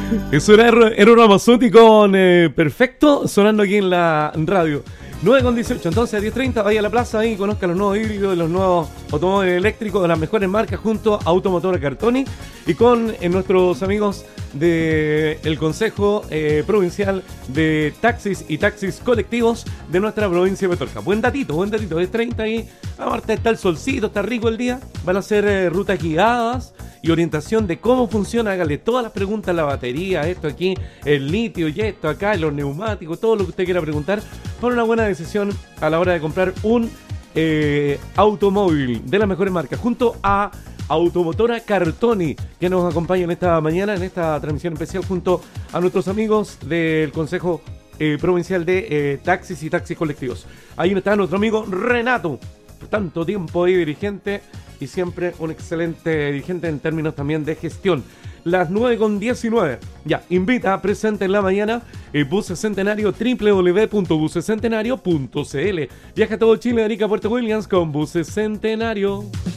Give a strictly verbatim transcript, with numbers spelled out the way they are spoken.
Eso era, era un Ramazotti con eh, Perfecto, sonando aquí en la radio. nueve con dieciocho, entonces a diez treinta vaya a la plaza y conozca los nuevos híbridos, los nuevos automóviles eléctricos de las mejores marcas junto a Automotora Cartoni y con eh, nuestros amigos del Consejo eh, Provincial de Taxis y Taxis Colectivos de nuestra provincia de Petorca. Buen datito, buen datito, diez treinta y aparte está el solcito, está rico el día, van a hacer eh, rutas guiadas y orientación de cómo funciona, hágale todas las preguntas, la batería, esto aquí, el litio y esto acá, los neumáticos, todo lo que usted quiera preguntar, para una buena decisión a la hora de comprar un eh, automóvil de las mejores marcas, junto a Automotora Cartoni, que nos acompaña en esta mañana, en esta transmisión especial, junto a nuestros amigos del Consejo eh, Provincial de eh, Taxis y Taxis Colectivos. Ahí está nuestro amigo Renato, tanto tiempo ahí dirigente, y siempre un excelente dirigente en términos también de gestión. Las nueve con diecinueve. Ya, invita, presente en la mañana, el Buses Centenario, doble u doble u doble u punto buses centenario punto c l. Viaja a todo Chile, de Arica a Puerto Williams con Buses Centenario.